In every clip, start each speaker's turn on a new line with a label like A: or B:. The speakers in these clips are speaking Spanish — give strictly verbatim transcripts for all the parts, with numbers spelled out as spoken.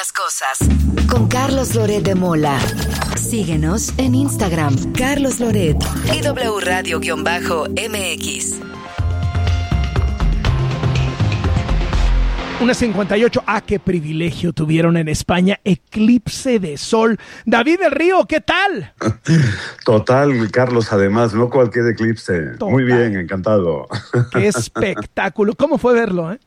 A: las cosas. Con Carlos Loret de Mola. Síguenos en Instagram, Carlos Loret y W Radio-M X.
B: Una cincuenta y ocho. Ah, qué privilegio tuvieron en España. Eclipse de sol. David del Río, ¿qué tal?
C: Total, Carlos, además, no cualquier eclipse. Total. Muy bien, encantado.
B: Qué espectáculo. ¿Cómo fue verlo, eh?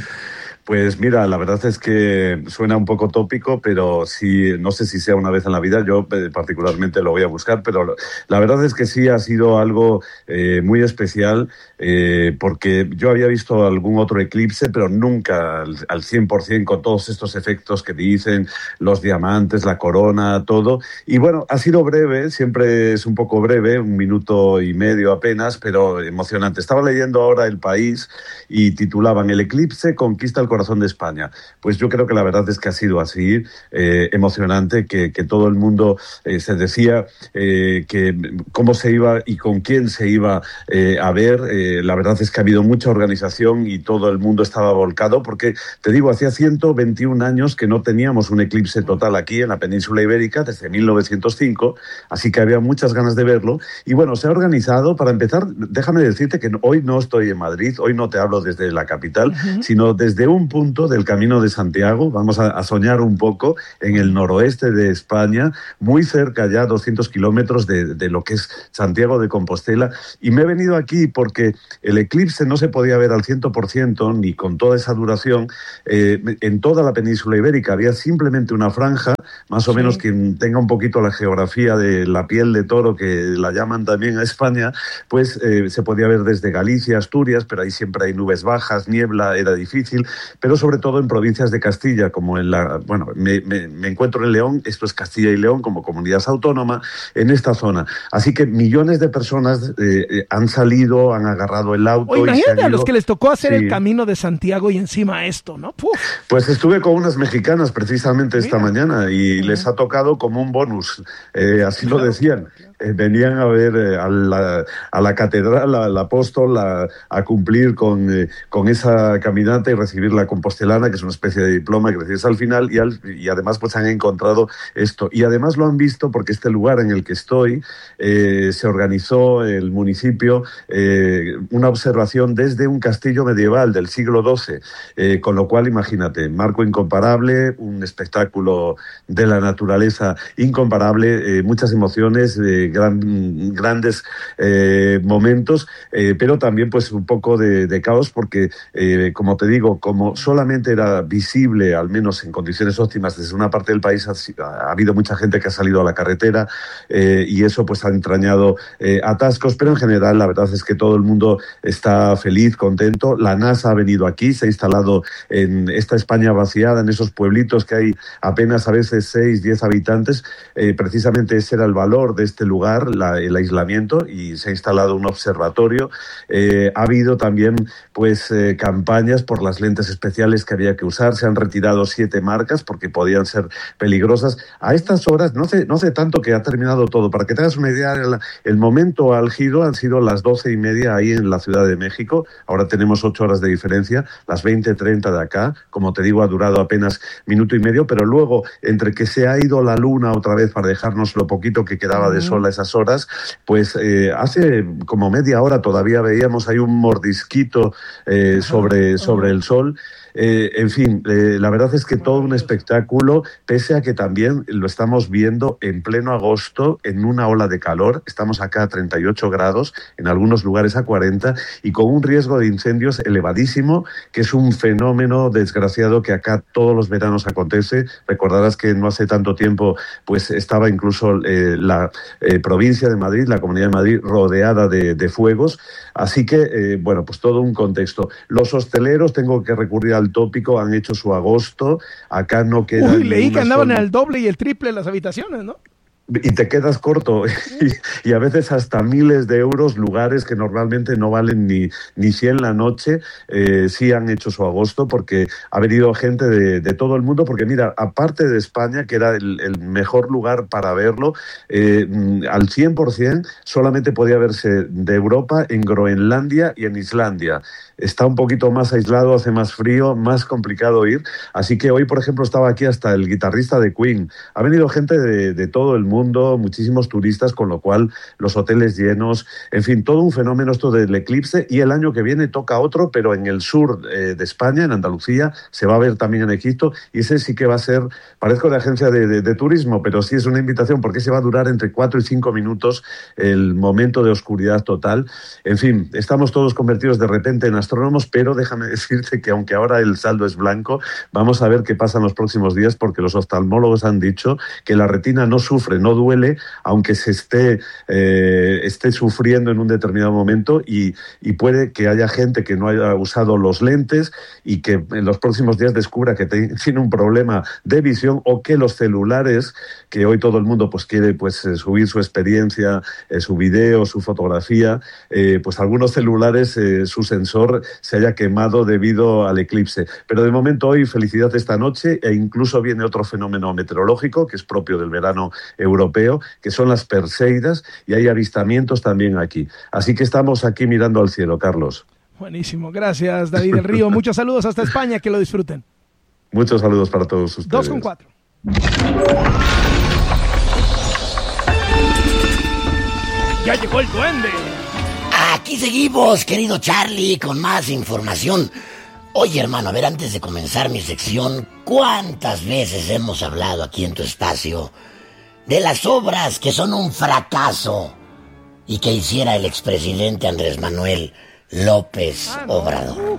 C: Pues mira, la verdad es que suena un poco tópico, pero sí, no sé si sea una vez en la vida, yo particularmente lo voy a buscar, pero la verdad es que sí ha sido algo eh, muy especial, eh, porque yo había visto algún otro eclipse, pero nunca al, al cien por ciento con todos estos efectos que dicen, los diamantes, la corona, todo. Y bueno, ha sido breve, siempre es un poco breve, un minuto y medio apenas, pero emocionante. Estaba leyendo ahora El País y titulaban "El eclipse conquista el corazón de España". Pues yo creo que la verdad es que ha sido así, eh, emocionante, que, que todo el mundo eh, se decía eh, que cómo se iba y con quién se iba eh, a ver. Eh, la verdad es que ha habido mucha organización y todo el mundo estaba volcado, porque, te digo, hacía ciento veintiún años que no teníamos un eclipse total aquí en la península ibérica, desde mil novecientos cinco, así que había muchas ganas de verlo. Y bueno, se ha organizado. Para empezar, déjame decirte que hoy no estoy en Madrid, hoy no te hablo desde la capital, uh-huh. sino desde un punto del Camino de Santiago. Vamos a, a soñar un poco en el noroeste de España, muy cerca ya, doscientos kilómetros de, de lo que es Santiago de Compostela. Y me he venido aquí porque el eclipse no se podía ver al cien por ciento, ni con toda esa duración, eh, en toda la península ibérica. Había simplemente una franja, más o sí. menos quien tenga un poquito la geografía de la piel de toro, que la llaman también a España, pues eh, se podía ver desde Galicia, Asturias, pero ahí siempre hay nubes bajas, niebla, era difícil, pero sobre todo en provincias de Castilla, como en la... Bueno, me, me, me encuentro en León, esto es Castilla y León como comunidad autónoma, en esta zona. Así que millones de personas eh, han salido, han agarrado el auto...
B: Oye,
C: y
B: imagínate
C: se han
B: a
C: ido...
B: los que les tocó hacer sí. el Camino de Santiago y encima esto, ¿no? Puf.
C: Pues estuve con unas mexicanas precisamente esta Mira. mañana y uh-huh. les ha tocado como un bonus, eh, así claro, lo decían. Claro. Eh, venían a ver eh, a, la, a la catedral, al apóstol, a, a cumplir con, eh, con esa caminata y recibir la compostelana, que es una especie de diploma que recibes al final, y, al, y además pues han encontrado esto. Y además lo han visto porque este lugar en el que estoy, eh, se organizó el municipio eh, una observación desde un castillo medieval del siglo doce, eh, con lo cual imagínate, marco incomparable, un espectáculo de la naturaleza incomparable, eh, muchas emociones, eh, gran, grandes eh, momentos, eh, pero también pues un poco de, de caos porque, eh, como te digo, como solamente era visible, al menos en condiciones óptimas, desde una parte del país, ha, ha habido mucha gente que ha salido a la carretera eh, y eso pues ha entrañado eh, atascos, pero en general la verdad es que todo el mundo está feliz, contento. La NASA ha venido aquí, se ha instalado en esta España vaciada, en esos pueblitos que hay apenas a veces seis, diez habitantes. Eh, precisamente ese era el valor de este lugar, la, el aislamiento, y se ha instalado un observatorio. Eh, ha habido también pues eh, campañas por las lentes especiales que había que usar. Se han retirado siete marcas porque podían ser peligrosas. A estas horas, no sé, no sé tanto que ha terminado todo. Para que te hagas una idea, el, el momento álgido han sido las doce y media ahí en la Ciudad de México. Ahora tenemos ocho horas de diferencia, las veinte treinta de acá. Como te digo, ha durado apenas minuto y medio, pero luego, entre que se ha ido la luna otra vez para dejarnos lo poquito que quedaba de sol a esas horas, pues eh, hace como media hora todavía veíamos ahí un mordisquito eh, sobre, sobre el sol. Eh, en fin, eh, la verdad es que todo un espectáculo, pese a que también lo estamos viendo en pleno agosto, en una ola de calor. Estamos acá a treinta y ocho grados, en algunos lugares a cuarenta, y con un riesgo de incendios elevadísimo, que es un fenómeno desgraciado que acá todos los veranos acontece. Recordarás que no hace tanto tiempo pues estaba incluso eh, la eh, provincia de Madrid, la Comunidad de Madrid, rodeada de, de fuegos. Así que, eh, bueno, pues todo un contexto. Los hosteleros, tengo que recurrir al tópico, han hecho su agosto. Acá no queda...
B: Uy, leí que andaban al doble y el triple las habitaciones, ¿no?
C: y te quedas corto y, y a veces hasta miles de euros, lugares que normalmente no valen ni, ni cien la noche, eh, sí han hecho su agosto porque ha venido gente de, de todo el mundo, porque mira, aparte de España, que era el, el mejor lugar para verlo, eh, al cien por ciento solamente podía verse de Europa en Groenlandia y en Islandia. Está un poquito más aislado, hace más frío, más complicado ir, así que hoy, por ejemplo, estaba aquí hasta el guitarrista de Queen. Ha venido gente de, de todo el mundo, muchísimos turistas, con lo cual los hoteles llenos, en fin, todo un fenómeno esto del eclipse, y el año que viene toca otro, pero en el sur eh, de España, en Andalucía, se va a ver también en Egipto, y ese sí que va a ser, parezco de agencia de, de, de turismo, pero sí es una invitación, porque se va a durar entre cuatro y cinco minutos el momento de oscuridad total. En fin, estamos todos convertidos de repente en astrónomos, pero déjame decirte que aunque ahora el saldo es blanco, vamos a ver qué pasa en los próximos días, porque los oftalmólogos han dicho que la retina no sufre, no duele, aunque se esté, eh, esté sufriendo en un determinado momento, y, y puede que haya gente que no haya usado los lentes y que en los próximos días descubra que te, tiene un problema de visión, o que los celulares, que hoy todo el mundo pues quiere pues subir su experiencia, eh, su video, su fotografía, eh, pues algunos celulares, eh, su sensor se haya quemado debido al eclipse. Pero de momento hoy, felicidad esta noche, e incluso viene otro fenómeno meteorológico que es propio del verano europeo, que son las Perseidas, y hay avistamientos también aquí. Así que estamos aquí mirando al cielo, Carlos.
B: Buenísimo, gracias David del Río. Muchos saludos hasta España, que lo disfruten.
C: Muchos saludos para todos ustedes.
B: Dos con cuatro. Ya llegó el duende.
D: Aquí seguimos, querido Charlie, con más información. Oye, hermano, a ver, antes de comenzar mi sección, ¿cuántas veces hemos hablado aquí en tu espacio de las obras que son un fracaso y que hiciera el expresidente Andrés Manuel López Obrador?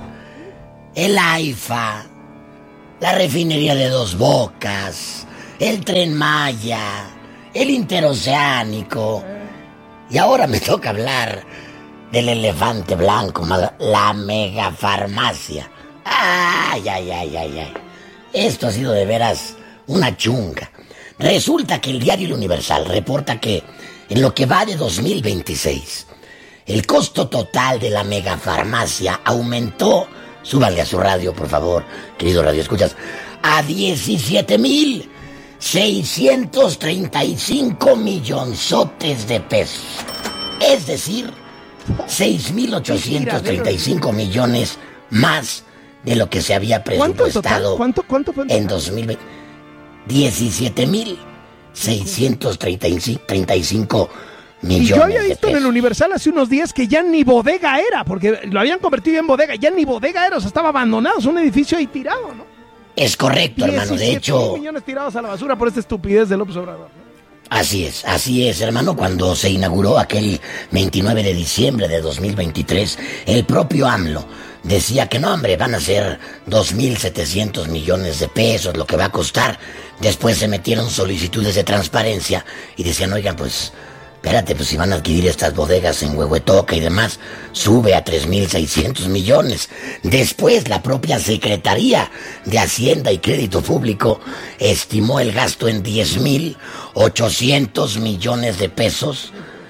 D: El AIFA, la refinería de Dos Bocas, el Tren Maya, el Interoceánico, y ahora me toca hablar del elefante blanco, la megafarmacia. Ay, ay, ay, ay, ay. Esto ha sido de veras una chunga. Resulta que el diario El Universal reporta que en lo que va de dos mil veintiséis, el costo total de la megafarmacia aumentó, súbanle a su radio, por favor, querido radio escuchas, a diecisiete mil seiscientos treinta y cinco millonzotes de pesos. Es decir, seis mil ochocientos treinta y cinco millones más de lo que se había presupuestado.
B: ¿Cuánto, cuánto, cuánto
D: en dos mil veinte? diecisiete mil seiscientos treinta y cinco millones. Y
B: yo había visto en el Universal hace unos días que ya ni bodega era, porque lo habían convertido en bodega, ya ni bodega era, o sea, estaba abandonado, es un edificio ahí tirado, ¿no?
D: Es correcto, hermano, de hecho...
B: millones tirados a la basura por esta estupidez de López Obrador, ¿no?
D: Así es, así es, hermano. Cuando se inauguró aquel veintinueve de diciembre de dos mil veintitrés, el propio AMLO decía que no, hombre, van a ser dos mil setecientos millones de pesos lo que va a costar. Después se metieron solicitudes de transparencia y decían, oigan, pues, espérate, pues si van a adquirir estas bodegas en Huehuetoca y demás, sube a tres mil seiscientos millones. Después la propia Secretaría de Hacienda y Crédito Público estimó el gasto en diez mil ochocientos millones de pesos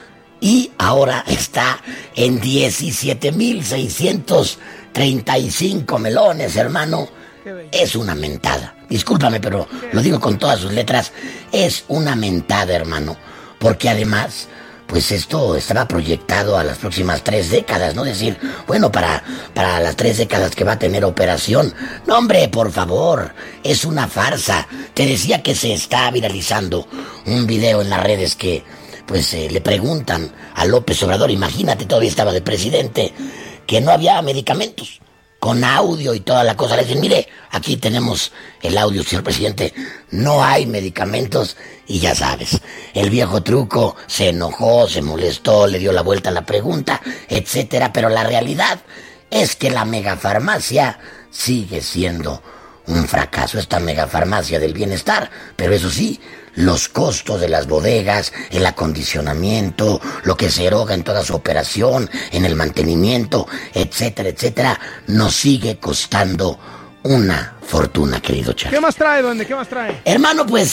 D: y ahora está en diecisiete mil seiscientos treinta y cinco melones, hermano. Es una mentada. Discúlpame, pero lo digo con todas sus letras. Es una mentada, hermano. Porque además, pues esto estaba proyectado a las próximas tres décadas, ¿no? Decir, bueno, para, para las tres décadas que va a tener operación. No, hombre, por favor, es una farsa. Te decía que se está viralizando un video en las redes que, pues, eh, le preguntan a López Obrador, imagínate, todavía estaba de presidente, que no había medicamentos. Con audio y toda la cosa, le dicen, mire, aquí tenemos el audio, señor presidente, no hay medicamentos, y ya sabes, el viejo truco se enojó, se molestó, le dio la vuelta a la pregunta, etcétera, pero la realidad es que la megafarmacia sigue siendo un fracaso, esta megafarmacia del bienestar, pero eso sí, los costos de las bodegas, el acondicionamiento, lo que se eroga en toda su operación, en el mantenimiento, etcétera, etcétera, nos sigue costando una fortuna, querido Charlie.
B: ¿Qué más trae, duende? ¿Qué más trae?
D: Hermano, pues,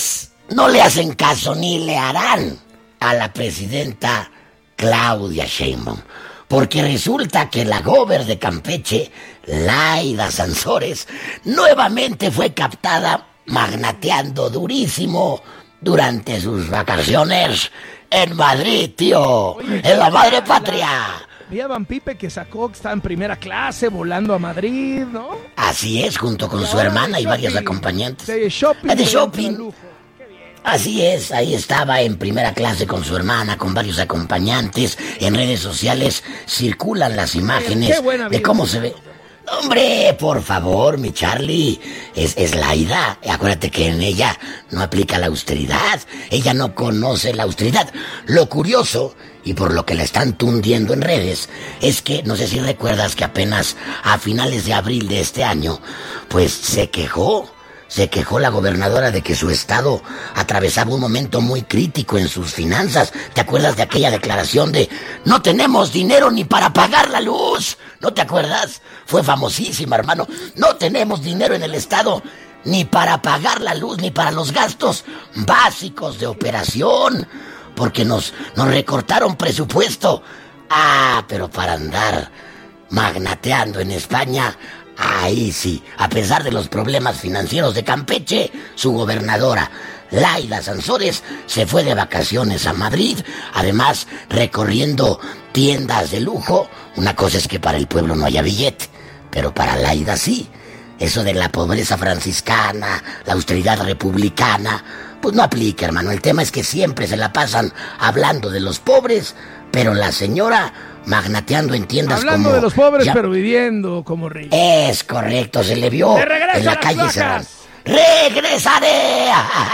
D: no le hacen caso ni le harán a la presidenta Claudia Sheinbaum, porque resulta que la gober de Campeche, Laida Sansores, nuevamente fue captada magnateando durísimo durante sus vacaciones en Madrid, tío. Oye, en la madre patria.
B: Vía Van Pipe que sacó que estaba en primera clase volando a Madrid, ¿no?
D: Así es, junto con y su hermana y varios acompañantes.
B: De shopping.
D: De shopping. Así es, ahí estaba en primera clase con su hermana, con varios acompañantes. En redes sociales circulan las imágenes de cómo se ve. Hombre, por favor, mi Charlie, es, es Laida. Acuérdate que en ella no aplica la austeridad. Ella no conoce la austeridad. Lo curioso, y por lo que la están tundiendo en redes, es que, no sé si recuerdas que apenas a finales de abril de este año, pues se quejó. Se quejó la gobernadora de que su estado atravesaba un momento muy crítico en sus finanzas. ¿Te acuerdas de aquella declaración de no tenemos dinero ni para pagar la luz? ¿No te acuerdas? Fue famosísima, hermano. No tenemos dinero en el estado ni para pagar la luz ni para los gastos básicos de operación, porque nos, nos recortaron presupuesto. Ah, pero para andar magnateando en España... Ahí sí, a pesar de los problemas financieros de Campeche, su gobernadora, Laida Sansores, se fue de vacaciones a Madrid, además recorriendo tiendas de lujo. Una cosa es que para el pueblo no haya billete, pero para Laida sí. Eso de la pobreza franciscana, la austeridad republicana, pues no aplica, hermano. El tema es que siempre se la pasan hablando de los pobres, pero la señora... magnateando en tiendas
B: hablando
D: como...
B: de los pobres,
D: ya,
B: pero viviendo como rey.
D: Es correcto, se le vio en la calle Serrano. ¡Regresaré!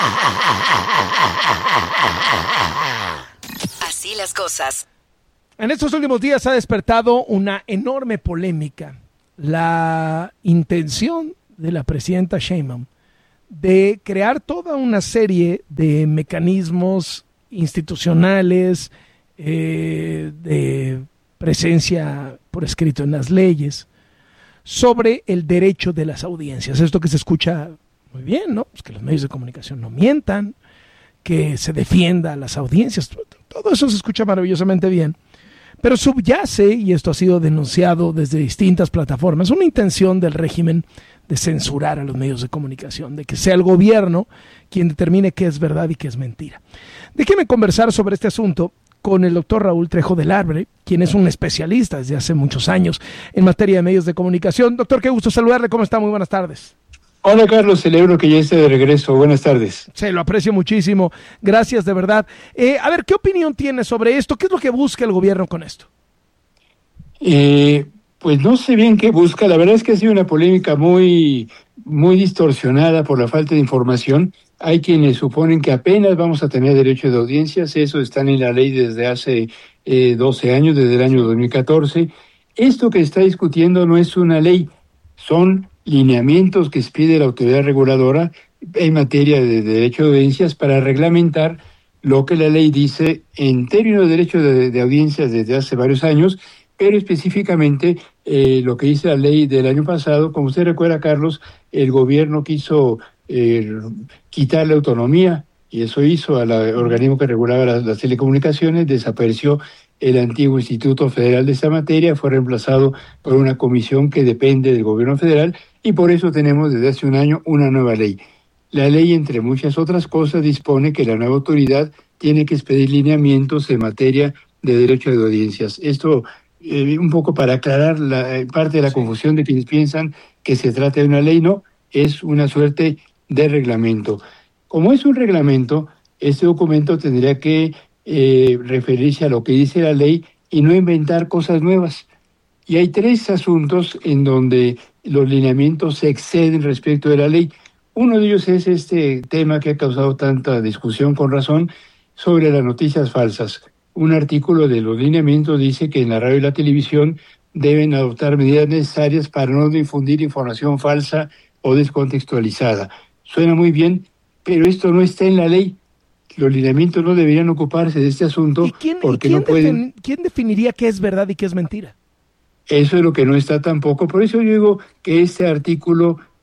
A: Así las cosas.
B: En estos últimos días ha despertado una enorme polémica. La intención de la presidenta Sheinbaum de crear toda una serie de mecanismos institucionales, eh, de presencia por escrito en las leyes, sobre el derecho de las audiencias. Esto que se escucha muy bien, ¿no? Pues que los medios de comunicación no mientan, que se defienda a las audiencias, todo eso se escucha maravillosamente bien. Pero subyace, y esto ha sido denunciado desde distintas plataformas, una intención del régimen de censurar a los medios de comunicación, de que sea el gobierno quien determine qué es verdad y qué es mentira. Déjeme conversar sobre este asunto con el doctor Raúl Trejo del Arbre, quien es un especialista desde hace muchos años en materia de medios de comunicación. Doctor, qué gusto saludarle, ¿cómo está? Muy buenas tardes.
E: Hola Carlos, celebro que ya esté de regreso, buenas tardes.
B: Se lo aprecio muchísimo, gracias de verdad. Eh, a ver, ¿qué opinión tiene sobre esto? ¿Qué es lo que busca el gobierno con esto?
E: Eh, pues no sé bien qué busca, la verdad es que ha sido una polémica muy, muy distorsionada por la falta de información. Hay quienes suponen que apenas vamos a tener derecho de audiencias, eso está en la ley desde hace eh, doce años, desde el año dos mil catorce. Esto que está discutiendo no es una ley, son lineamientos que pide la autoridad reguladora en materia de derecho de audiencias para reglamentar lo que la ley dice en términos de derecho de, de audiencias desde hace varios años, pero específicamente eh, lo que dice la ley del año pasado. Como usted recuerda, Carlos, el gobierno quiso eh, quitarle autonomía, y eso hizo al organismo que regulaba las, las telecomunicaciones. Desapareció el antiguo Instituto Federal de esta materia, fue reemplazado por una comisión que depende del gobierno federal, y por eso tenemos desde hace un año una nueva ley. La ley, entre muchas otras cosas, dispone que la nueva autoridad tiene que expedir lineamientos en materia de derecho de audiencias. Esto, eh, un poco para aclarar la, parte de la sí. confusión de quienes piensan que se trata de una ley. No, es una suerte de reglamento. Como es un reglamento, este documento tendría que eh, referirse a lo que dice la ley y no inventar cosas nuevas. Y hay tres asuntos en donde los lineamientos se exceden respecto de la ley. Uno de ellos es este tema que ha causado tanta discusión con razón sobre las noticias falsas. Un artículo de los lineamientos dice que en la radio y la televisión deben adoptar medidas necesarias para no difundir información falsa o descontextualizada. Suena muy bien, pero esto no está en la ley. Los lineamientos no deberían ocuparse de este asunto.
B: ¿Y quién,
E: porque
B: ¿y quién
E: no pueden...
B: defin- ¿Quién definiría qué es verdad y qué es mentira?
E: Eso es lo que no está tampoco. Por eso yo digo que este artículo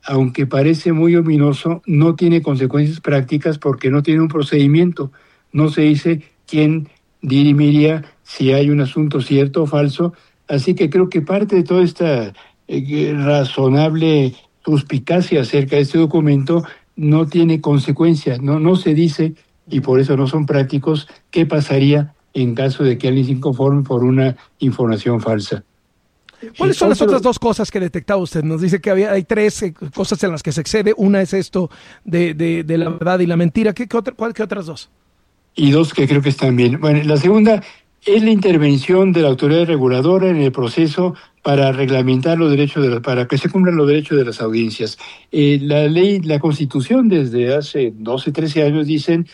E: aunque parece muy ominoso, no tiene consecuencias prácticas porque no tiene un procedimiento. No se dice quién dirimiría si hay un asunto cierto o falso. Así que creo que parte de toda esta eh, razonable suspicacia acerca de este documento no tiene consecuencias, no, no se dice, y por eso no son prácticos, qué pasaría en caso de que alguien se inconforme por una información falsa.
B: ¿Cuáles son las otras dos cosas que detectaba usted? Nos dice que había, hay tres eh, cosas en las que se excede. Una es esto de, de, de la verdad y la mentira. ¿Qué, qué, otra, cuál, ¿Qué otras dos?
E: Y dos que creo que están bien. Bueno, la segunda es la intervención de la autoridad reguladora en el proceso para reglamentar los derechos, de la, para que se cumplan los derechos de las audiencias. Eh, la ley, la Constitución desde hace doce, trece años dicen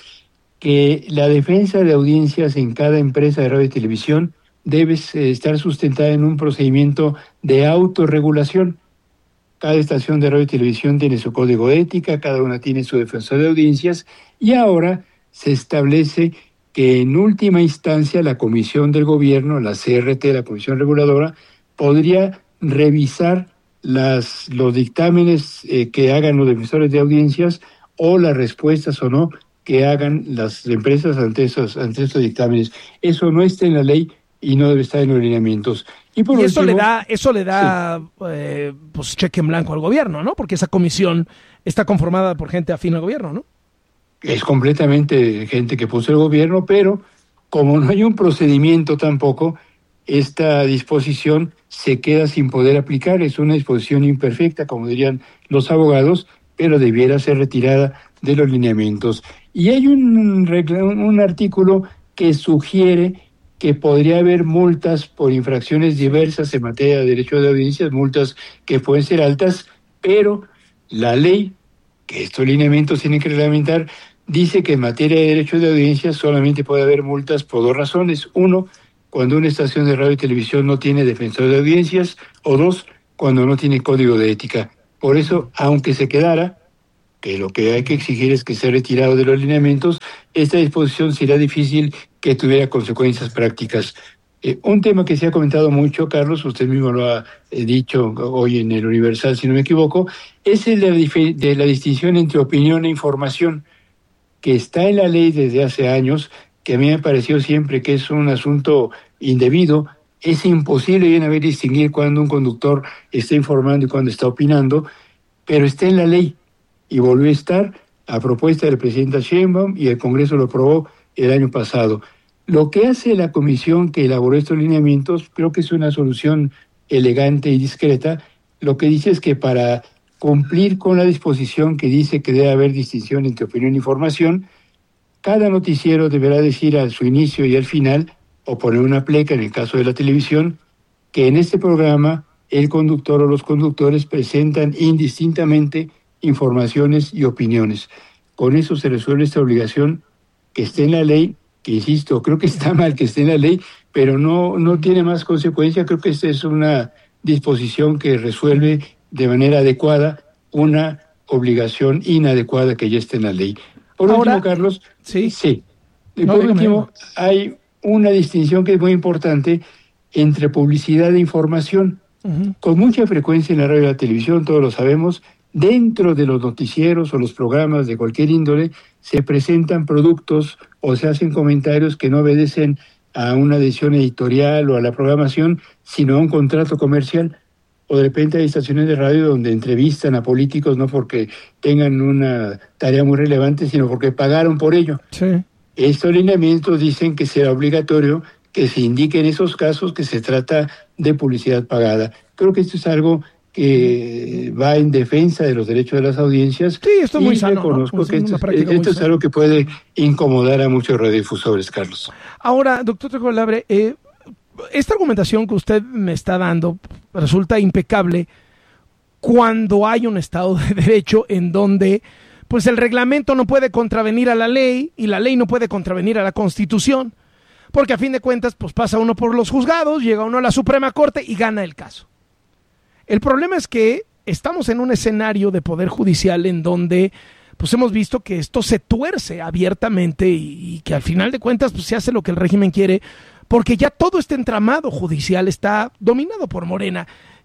E: que la defensa de audiencias en cada empresa de radio y televisión debe estar sustentada en un procedimiento de autorregulación. Cada estación de radio y televisión tiene su código de ética, cada una tiene su defensor de audiencias, y ahora se establece que en última instancia la Comisión del Gobierno, la C R T, la Comisión Reguladora, podría revisar las, los dictámenes eh, que hagan los defensores de audiencias o las respuestas o no que hagan las empresas ante esos, ante esos dictámenes. Eso no está en la ley y no debe estar en los lineamientos. Y, por
B: y eso
E: último,
B: le da, eso le da sí. eh, pues cheque en blanco al gobierno, ¿no? Porque esa comisión está conformada por gente afín al gobierno, ¿no?
E: Es completamente gente que puso el gobierno, pero como no hay un procedimiento tampoco, esta disposición se queda sin poder aplicar. Es una disposición imperfecta, como dirían los abogados, pero debiera ser retirada de los lineamientos. Y hay un, un artículo que sugiere que podría haber multas por infracciones diversas en materia de derecho de audiencias, multas que pueden ser altas, pero la ley, que estos lineamientos tienen que reglamentar, dice que en materia de derecho de audiencias solamente puede haber multas por dos razones. Uno, cuando una estación de radio y televisión no tiene defensor de audiencias, o dos, cuando no tiene código de ética. Por eso, aunque se quedara, que lo que hay que exigir es que sea retirado de los lineamientos, esta disposición será difícil que tuviera consecuencias prácticas. Eh, un tema que se ha comentado mucho, Carlos, usted mismo lo ha eh, dicho hoy en el Universal, si no me equivoco, es el de la, dif- de la distinción entre opinión e información, que está en la ley desde hace años, que a mí me pareció siempre que es un asunto indebido. Es imposible bien haber distinguir cuando un conductor está informando y cuando está opinando, pero está en la ley y volvió a estar a propuesta del presidente Sheinbaum y el Congreso lo aprobó el año pasado. Lo que hace la comisión que elaboró estos lineamientos creo que es una solución elegante y discreta. Lo que dice es que para cumplir con la disposición que dice que debe haber distinción entre opinión e información, cada noticiero deberá decir a su inicio y al final, o poner una pleca en el caso de la televisión, que en este programa el conductor o los conductores presentan indistintamente informaciones y opiniones. Con eso se resuelve esta obligación que esté en la ley, que insisto, creo que está mal que esté en la ley, pero no, no tiene más consecuencia. Creo que esta es una disposición que resuelve de manera adecuada una obligación inadecuada que ya está en la ley. Por
B: Ahora,
E: último, Carlos,
B: sí,
E: sí.
B: No,
E: por
B: no,
E: último,
B: no.
E: hay una distinción que es muy importante entre publicidad e información.
B: Uh-huh.
E: Con mucha frecuencia en la radio y la televisión, todos lo sabemos, dentro de los noticieros o los programas de cualquier índole se presentan productos o se hacen comentarios que no obedecen a una decisión editorial o a la programación, sino a un contrato comercial. O de repente hay estaciones de radio donde entrevistan a políticos no porque tengan una tarea muy relevante, sino porque pagaron por ello.
B: Sí.
E: Estos lineamientos dicen que será obligatorio que se indique en esos casos que se trata de publicidad pagada. Creo que esto es algo que va en defensa de los derechos de las audiencias.
B: Sí, esto es muy sano,
E: reconozco
B: ¿no?
E: que esto,
B: Una práctica
E: esto
B: muy
E: es algo que puede incomodar a muchos radiodifusores, Carlos.
B: Ahora, doctor Trejolabre, eh, esta argumentación que usted me está dando resulta impecable cuando hay un Estado de Derecho en donde pues el reglamento no puede contravenir a la ley y la ley no puede contravenir a la Constitución, porque a fin de cuentas pues pasa uno por los juzgados, llega uno a la Suprema Corte y gana el caso. El problema es que estamos en un escenario de poder judicial en donde pues hemos visto que esto se tuerce abiertamente y, y que al final de cuentas pues se hace lo que el régimen quiere, porque ya todo este entramado judicial está dominado por Morena.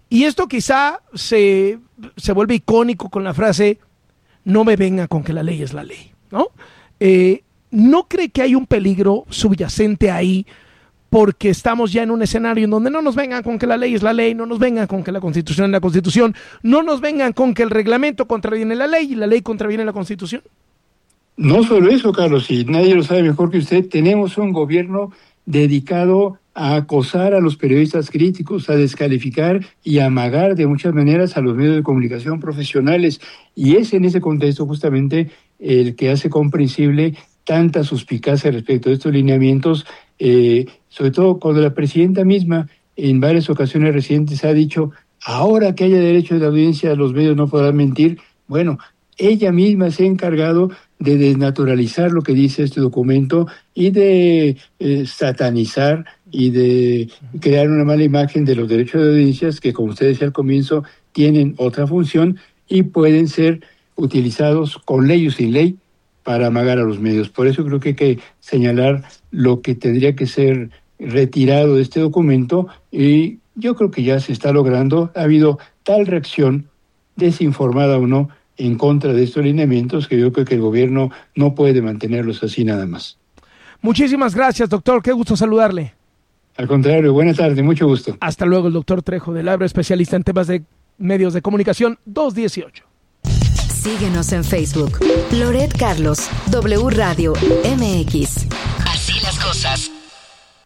B: Y esto quizá se, se vuelve icónico con la frase, no me venga con que la ley es la ley, ¿no? Eh, ¿No cree que hay un peligro subyacente ahí? Porque estamos ya en un escenario en donde no nos vengan con que la ley es la ley, no nos vengan con que la Constitución es la Constitución, no nos vengan con que el reglamento contraviene la ley y la ley contraviene la Constitución.
E: No solo eso, Carlos, y nadie lo sabe mejor que usted, tenemos un gobierno dedicado a acosar a los periodistas críticos, a descalificar y a amagar de muchas maneras a los medios de comunicación profesionales. Y es en ese contexto justamente el que hace comprensible tanta suspicacia respecto a estos lineamientos, eh, sobre todo cuando la presidenta misma en varias ocasiones recientes ha dicho, ahora que haya derecho de audiencia los medios no podrán mentir. Bueno, ella misma se ha encargado de desnaturalizar lo que dice este documento y de eh, satanizar y de crear una mala imagen de los derechos de audiencias que, como usted decía al comienzo, tienen otra función y pueden ser utilizados con ley o sin ley para amagar a los medios. Por eso creo que hay que señalar lo que tendría que ser retirado de este documento, y yo creo que ya se está logrando. Ha habido tal reacción, desinformada o no, en contra de estos lineamientos, que yo creo que el gobierno no puede mantenerlos así nada más.
B: Muchísimas gracias, doctor. Qué gusto saludarle.
E: Al contrario, buenas tardes, mucho gusto.
B: Hasta luego, el doctor Trejo de Labra, especialista en temas de medios de comunicación, doscientos dieciocho.
A: Síguenos en Facebook. Loret Carlos, W Radio M X.
D: Así las cosas.